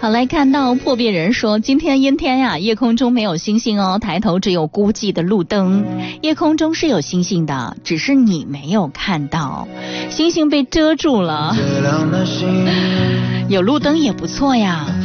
好，来看到破别人说，今天阴天呀，夜空中没有星星哦，抬头只有孤寂的路灯。夜空中是有星星的，只是你没有看到，星星被遮住了。有路灯也不错呀。